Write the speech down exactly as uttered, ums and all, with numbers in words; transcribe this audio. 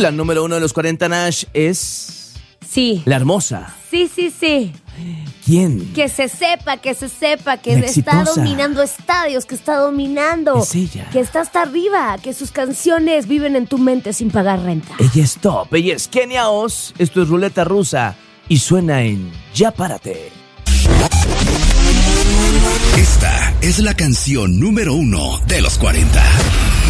La número uno de los cuarenta, Nash, es... Sí. La hermosa. Sí, sí, sí. ¿Quién? Que se sepa, que se sepa, que La está exitosa. dominando estadios, que está dominando. Es ella. Que está hasta arriba, que sus canciones viven en tu mente sin pagar renta. Ella es top, ella es Kenia Oz. Esto es Ruleta Rusa y suena en Ya Párate. Esta es la canción número uno de los cuarenta.